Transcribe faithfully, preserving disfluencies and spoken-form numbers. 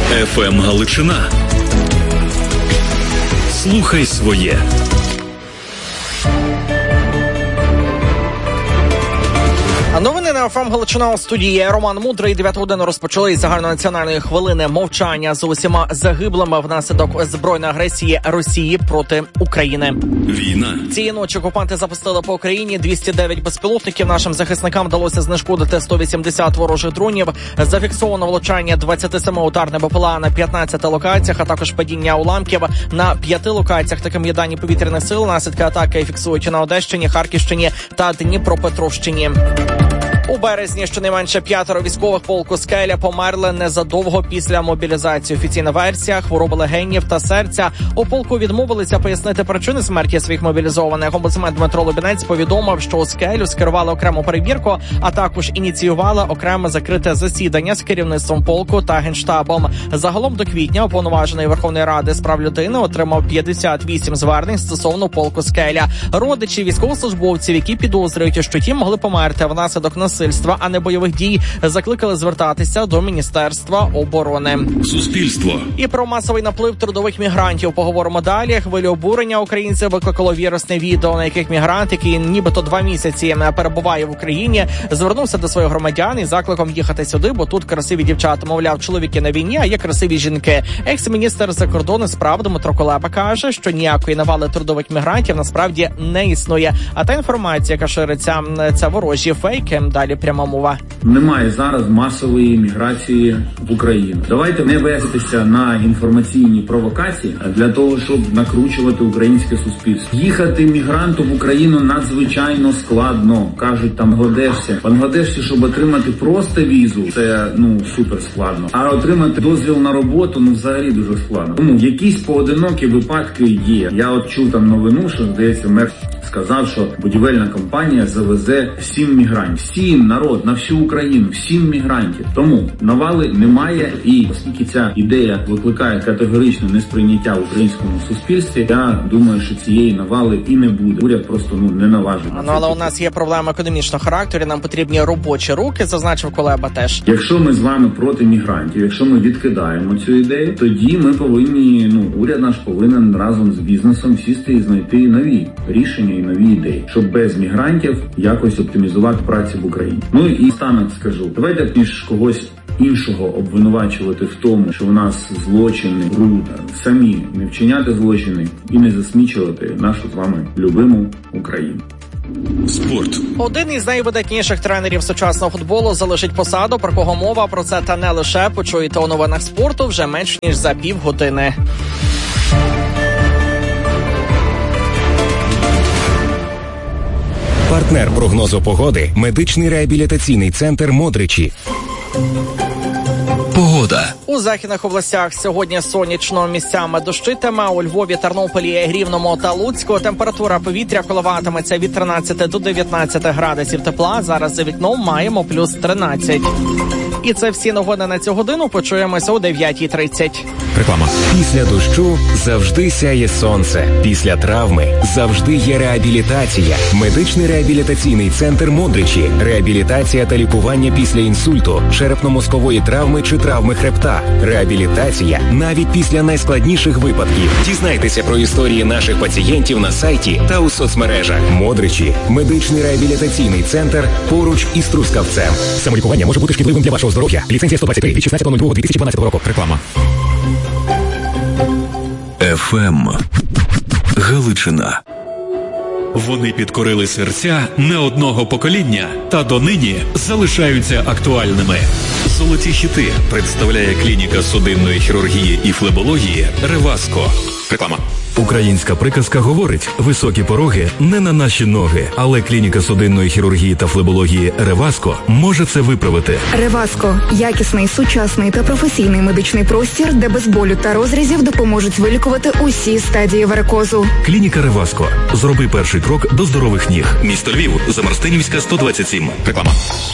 еф ем Галичина. Слухай своє. Новини на еф ем Галичина, у студії Роман Мудрий. Дев'яту годину розпочали загальнонаціональної хвилини мовчання з усіма загиблими внаслідок збройної агресії Росії проти України. Війна. Цієї ночі окупанти запустили по Україні двісті дев'ять безпілотників. Нашим захисникам вдалося знешкодити сто вісімдесят ворожих дронів. Зафіксовано влучання двадцять сім ударних БПЛА на п'ятнадцяти локаціях, а також падіння уламків на п'яти локаціях. Таким є дані повітряних сил. Наслідки атаки фіксують на Одещині, Харківщині та Дніпропетровщині. У березні щонайменше п'ятеро військових полку «Скеля» померли незадовго після мобілізації. Офіційна версія – хвороби легенів та серця. У полку відмовилися пояснити причини смерті своїх мобілізованих. Омбудсмен Дмитро Лубінець повідомив, що у «Скелю» скерували окрему перевірку, а також ініціювали окреме закрите засідання з керівництвом полку та Генштабом. Загалом до квітня уповноважений Верховної Ради з прав людини отримав п'ятдесят вісім звернень стосовно полку «Скеля». Родичі військовослужбовців, які підозрюють, що ті могли померти внаслідок насильства, а не бойових дій, закликали звертатися до Міністерства оборони. Суспільство. І про масовий наплив трудових мігрантів поговоримо далі. Хвилю обурення українців викликало вірусне відео, на яких мігрант, який нібито два місяці перебуває в Україні, звернувся до своїх громадян із закликом їхати сюди, бо тут красиві дівчата. Мовляв, чоловіки на війні, а є красиві жінки. Екс-міністр закордонних справ Дмитро Кулеба каже, що ніякої навали трудових мігрантів насправді не існує. А та інформація, яка шириться, це ворожі фейки. Далі пряма мова. Немає зараз масової міграції в Україну. Давайте не вестися на інформаційні провокації для того, щоб накручувати українське суспільство. Їхати мігранту в Україну надзвичайно складно, кажуть там Бангладешці. В Бангладешці, щоб отримати просто візу, це ну супер складно. А отримати дозвіл на роботу, ну взагалі дуже складно. Тому якісь поодинокі випадки є. Я от чув там новину, що здається, мер сказав, що будівельна компанія завезе сім мігрантів. Сім, народ, на всю Україну, сім мігрантів. Тому навали немає, і оскільки ця ідея викликає категоричне несприйняття в українському суспільстві, я думаю, що цієї навали і не буде. Уряд просто ну не наважить. Ну, але у нас є проблема економічного характеру, нам потрібні робочі руки, зазначив Кулеба теж. Якщо ми з вами проти мігрантів, якщо ми відкидаємо цю ідею, тоді ми повинні, ну, уряд наш повинен разом з бізнесом сісти і знайти нові рішення і нові ідеї, щоб без мігрантів якось оптимізувати працю в Україні. Ну і станок скажу, давайте ніж когось іншого обвинувачувати в тому, що у нас злочини, бруд, самі не вчиняти злочини і не засмічувати нашу з вами любиму Україну. Спорт. Один із найвидатніших тренерів сучасного футболу залишить посаду. Про кого мова? Про це та не лише почуєте у новинах спорту вже менш ніж за півгодини. Партнер прогнозу погоди – медичний реабілітаційний центр «Модричі». Погода. У західних областях сьогодні сонячно, місцями дощитиме. У Львові, Тернополі, Рівному та Луцьку температура повітря коливатиметься від тринадцяти до дев'ятнадцяти градусів тепла. Зараз за вікном маємо плюс тринадцять. І це всі новини на цю годину. Почуємося о дев'ятій тридцять. Реклама. Після дощу завжди сяє сонце. Після травми завжди є реабілітація. Медичний реабілітаційний центр «Модричі». Реабілітація та лікування після інсульту, черепно-мозкової травми чи травми хребта. Реабілітація навіть після найскладніших випадків. Дізнайтеся про історії наших пацієнтів на сайті та у соцмережах. «Модричі» – медичний реабілітаційний центр поруч із Трускавцем. Самолікування може бути шкідливим для вашого здоров'я. Ліцензія сто двадцять три від шістнадцятого лютого дві тисячі дванадцятого року. Реклама. еф ем Галичина. Вони підкорили серця не одного покоління та донині залишаються актуальними. Золоті хіти представляє клініка судинної хірургії і флебології «Реваско». Реклама. Українська приказка говорить: високі пороги не на наші ноги, але клініка судинної хірургії та флебології «Реваско» може це виправити. «Реваско» – якісний, сучасний та професійний медичний простір, де без болю та розрізів допоможуть вилікувати усі стадії варикозу. Клініка «Реваско». Зроби перший крок до здорових ніг. Місто Львів, Замарстинівська, сто двадцять сім. Реклама.